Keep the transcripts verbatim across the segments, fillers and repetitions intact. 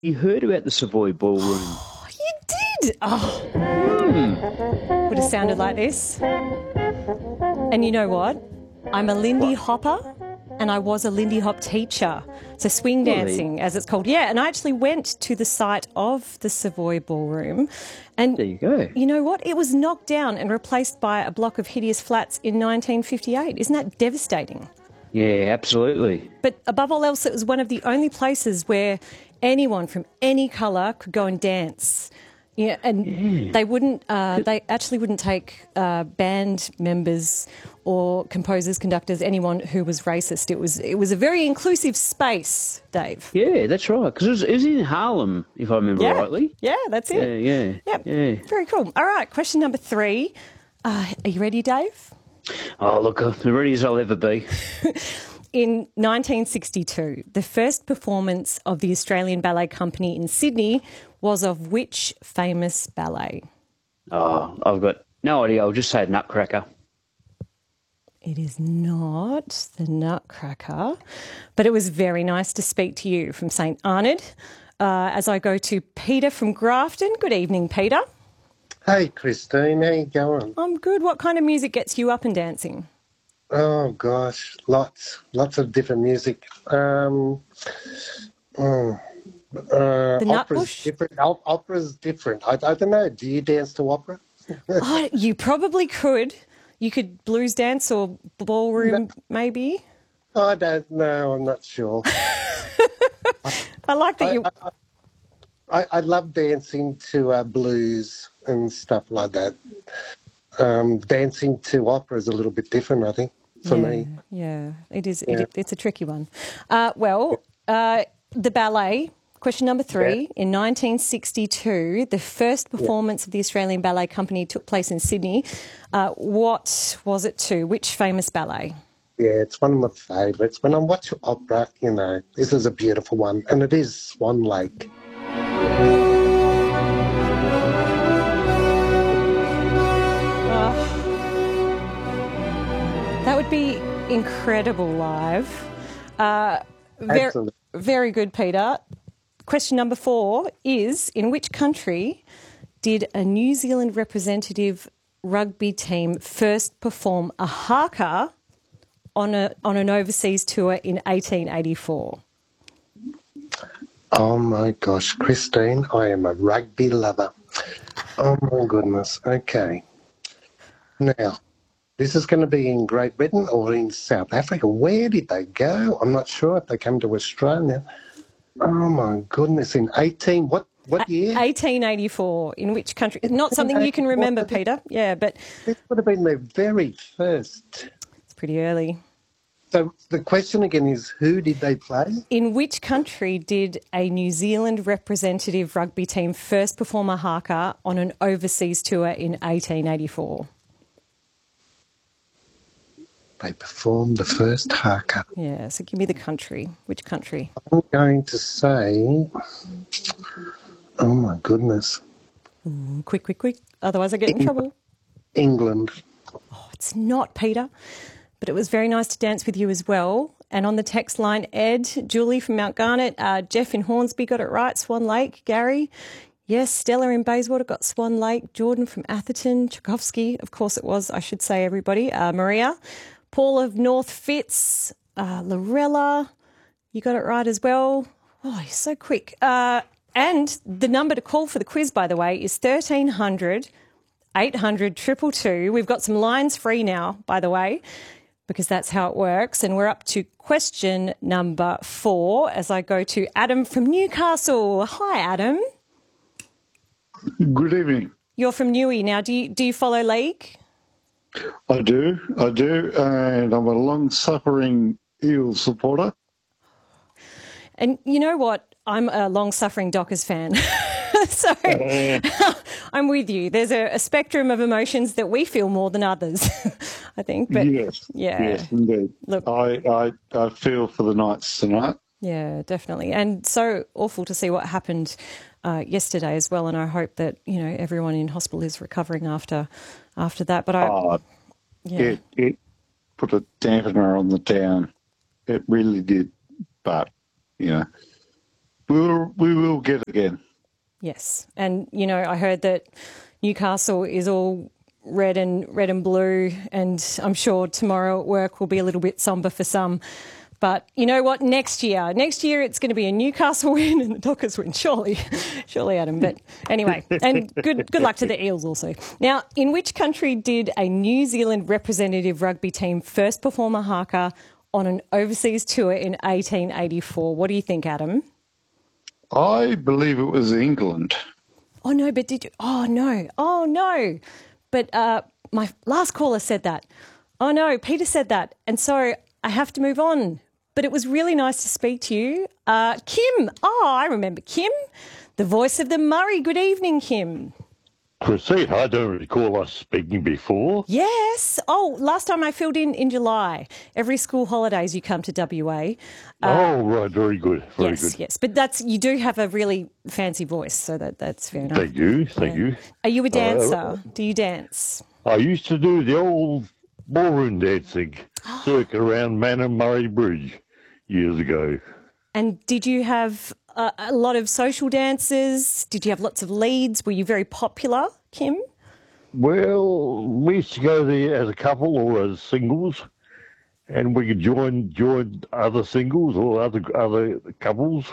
You heard about the Savoy Ballroom? Oh, you did? Oh, Hmm. would have sounded like this. And you know what? I'm a Lindy What? Hopper and I was a Lindy Hop teacher. So swing Well, there you, dancing, as it's called. Yeah, and I actually went to the site of the Savoy Ballroom. And there you go. you know what? It was knocked down and replaced by a block of hideous flats in nineteen fifty-eight. Isn't that devastating? Yeah, absolutely. But above all else, it was one of the only places where anyone from any colour could go and dance. Yeah, and Yeah. they wouldn't. Uh, they actually wouldn't take uh, band members or composers, conductors, anyone who was racist. It was it was a very inclusive space, Dave. Yeah, that's right. Because it was, it was in Harlem, if I remember Yeah, rightly. yeah, that's Yeah, it. yeah, Yep, yeah. very cool. All right, question number three. Uh, are you ready, Dave? Oh, look, I'm as ready as I'll ever be. In nineteen sixty-two, the first performance of the Australian Ballet Company in Sydney was of which famous ballet? Oh, I've got no idea. I'll just say Nutcracker. It is not the Nutcracker, but it was very nice to speak to you from St Arnaud. Uh, as I go to Peter from Grafton. Good evening, Peter. Hey, Christine, how you going? I'm good. What kind of music gets you up and dancing? Oh gosh, lots, lots of different music. Um, mm, uh, The opera's Nutbush? different. Op- opera's different. I, I don't know. Do you dance to opera? Oh, you probably could. You could blues dance or ballroom, No, maybe. I don't know. I'm not sure. I like that I, you. I, I, I love dancing to uh, blues and stuff like that. Um, dancing to opera is a little bit different, I think, for Yeah, me. yeah, it is. Yeah, It, it's a tricky one. Uh, well, uh, the ballet. Question number yeah, three. In nineteen sixty-two, the first yeah. performance of the Australian Ballet Company took place in Sydney. Uh, what was it to? Which famous ballet? Yeah, it's one of my favourites. When I watch opera, you know, this is a beautiful one, and it is Swan Lake. Oh, that would be incredible live. Uh, very, Absolutely. very good, Peter. Question number four is, in which country did a New Zealand representative rugby team first perform a haka on, a, on an overseas tour in eighteen eighty-four? Oh my gosh, Christine, I am a rugby lover. Oh my goodness. Okay. Now, this is going to be in Great Britain or in South Africa. Where did they go? I'm not sure if they come to Australia. Oh my goodness, in eighteen, what, what year? eighteen eighty-four. In which country? Not something you can What remember, was it? Peter. Yeah, but This would have been their very first. it's pretty early. So the question again is, who did they play? In which country did a New Zealand representative rugby team first perform a haka on an overseas tour in eighteen eighty-four? They performed the first haka. Yeah, so give me the country. Which country? I'm going to say, oh my goodness, Mm, quick, quick, quick. Otherwise I get in Eng- trouble. England. Oh, it's not, Peter. But it was very nice to dance with you as well. And on the text line, Ed, Julie from Mount Garnet, uh, Jeff in Hornsby got it right, Swan Lake, Gary. Yes, Stella in Bayswater got Swan Lake, Jordan from Atherton, Tchaikovsky, of course it was, I should say, everybody. Uh, Maria, Paul of North Fitz, uh, Lorella, you got it right as well. Oh, you're so quick. Uh, and the number to call for the quiz, by the way, is thirteen hundred, eight hundred, two two two. We've got some lines free now, by the way, because that's how it works. And we're up to question number four as I go to Adam from Newcastle. Hi, Adam. Good evening. You're from Newey. Now, do you, do you follow league? I do, I do, and I'm a long-suffering Eels supporter. And you know what? I'm a long-suffering Dockers fan. So Uh, I'm with you. There's a, a spectrum of emotions that we feel more than others, I think. But yes, yeah, yes, indeed. look, I, I, I feel for the Knights tonight. yeah, definitely. And so awful to see what happened uh, yesterday as well. And I hope that, you know, everyone in hospital is recovering after after that. But I, Oh, yeah, it, it put a dampener on the town. It really did. But, you know, we will, we will get it again. Yes. And, you know, I heard that Newcastle is all red and red and blue, and I'm sure tomorrow at work will be a little bit sombre for some. But you know what? Next year, next year it's going to be a Newcastle win and the Dockers win, surely, surely, Adam. But anyway, and good good luck to the Eels also. Now, in which country did a New Zealand representative rugby team first perform a haka on an overseas tour in eighteen eighty-four? What do you think, Adam? I believe it was England. Oh, no, but did you? Oh, no. Oh, no. But uh, my last caller said that. Oh, no, Peter said that. And so I have to move on. But it was really nice to speak to you. Uh, Kim. Oh, I remember Kim, the voice of the Murray. Good evening, Kim. Christine, I don't recall us speaking before. Yes. Oh, last time I filled in in July. Every school holidays you come to W A. Uh, oh, right. Very good. Very yes, good. yes. But that's you do have a really fancy voice, so that, that's very nice. Thank you. Thank Yeah. you. Are you a dancer? Uh, do you dance? I used to do the old ballroom dancing circuit around Manor Murray Bridge years ago. And did you have a, a lot of social dances? Did you have lots of leads? Were you very popular, Kim? Well, we used to go there as a couple or as singles, and we could join join other singles or other other couples.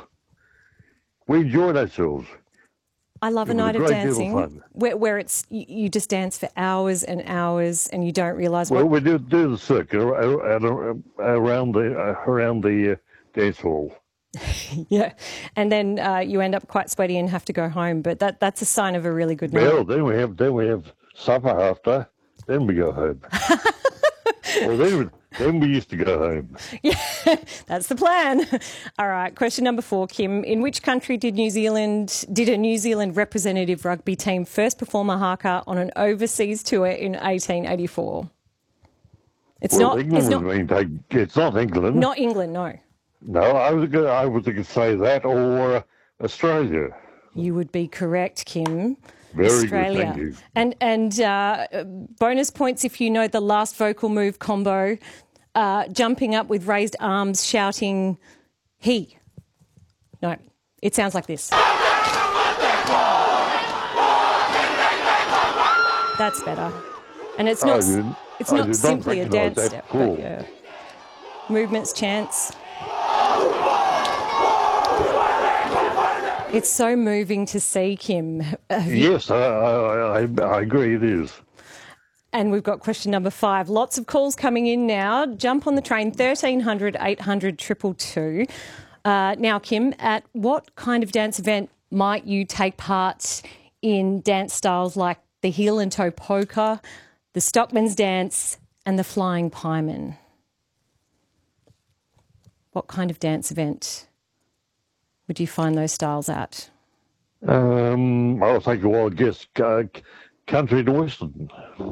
We enjoyed ourselves. I love It a was a night of great deal of dancing fun. where, where it's you, you just dance for hours and hours and you don't realise Well, what. we do do the circuit ar- ar- around the uh, around the uh, dance hall. Yeah, and then uh, you end up quite sweaty and have to go home. But that that's a sign of a really good night. Well, then we have then we have supper after. Then we go home. well, then we, then we used to go home. Yeah, that's the plan. All right, question number four, Kim. In which country did New Zealand did a New Zealand representative rugby team first perform a haka on an overseas tour in eighteen eighty-four? It's well, not. England It's not. was being taken- It's not England. Not England. No. No, I was going. I was going to say that or uh, Australia. You would be correct, Kim. Very Australia. good, thank you. And and uh, bonus points if you know the last vocal move combo, uh, jumping up with raised arms, shouting, "He." No, it sounds like this. That's better. And it's I not. didn't- It's I not did not simply a recognise dance that. step. Cool. But yeah. Movements, chants. It's so moving to see, Kim. Have you- Yes, I, I, I, I agree. It is. And we've got question number five. Lots of calls coming in now. Jump on the train, thirteen hundred, eight hundred, two two two. Uh, now, Kim, at what kind of dance event might you take part in dance styles like the heel and toe polka, the stockman's dance and the flying pieman? What kind of dance event would you find those styles at? Um, I'll take a wild guess. Uh, country and western. Oh,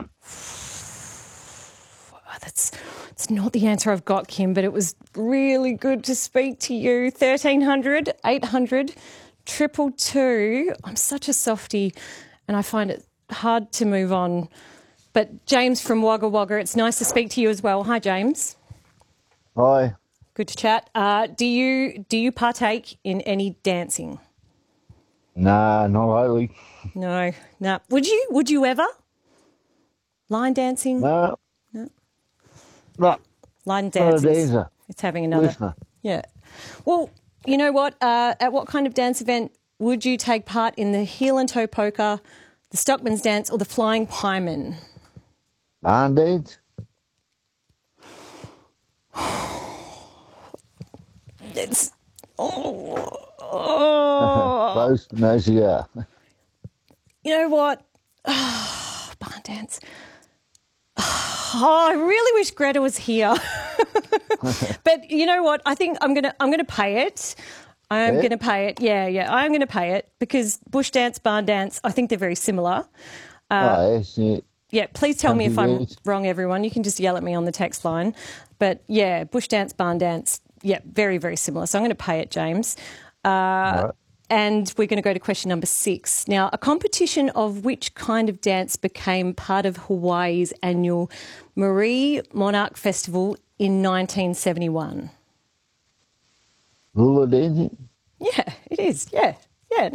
that's it's not the answer I've got, Kim, but it was really good to speak to you. thirteen hundred, eight hundred, two two two. I'm such a softie and I find it hard to move on. But James from Wagga Wagga, it's nice to speak to you as well. Hi, James. Hi. Good to chat. Uh, do you do you partake in any dancing? Nah, not really. No, no. Would you? Would you ever? Line dancing? No. No. No. Line Not a dancing. dancer. It's having another. Listener. Yeah. Well, you know what? Uh, at what kind of dance event would you take part in the heel and toe polka, the stockman's dance, or the flying pieman? Barn dance? It's oh, oh. Close to no cigar. You know what? Oh, barn dance. Oh, I really wish Greta was here. But you know what? I think I'm gonna I'm gonna pay it. I'm Yeah? gonna pay it. Yeah, yeah. I'm gonna pay it because bush dance, barn dance, I think they're very similar. oh, yes, yeah. Yeah, please tell me if Country I'm dance. wrong, everyone. You can just yell at me on the text line. But yeah, bush dance, barn dance, yeah, very, very similar. So I'm going to pay it, James. Uh, Right. And we're going to go to question number six. Now, a competition of which kind of dance became part of Hawaii's annual Marie Monarch Festival in nineteen seventy-one? Hula dancing? Yeah, it is. Yeah.